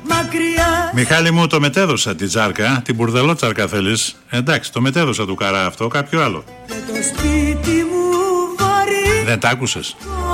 μακριά. Μιχάλη μου, το μετέδωσα την τσάρκα, την μπουρδελότσαρκα θέλεις? Εντάξει, το μετέδωσα του Καρά αυτό, κάποιο άλλο. Και το σπίτι μου βαρύ. Δεν τ' άκουσες?